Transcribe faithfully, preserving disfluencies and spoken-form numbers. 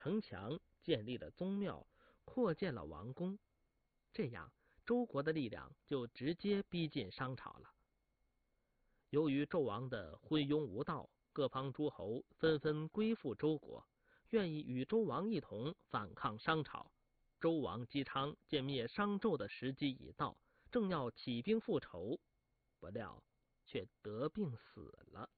城墙，建立了宗庙，扩建了王宫，这样周国的力量就直接逼近商朝了。由于纣王的昏庸无道，各方诸侯纷纷归附周国，愿意与周王一同反抗商朝。周王姬昌见灭商纣的时机已到，正要起兵复仇，不料却得病死了。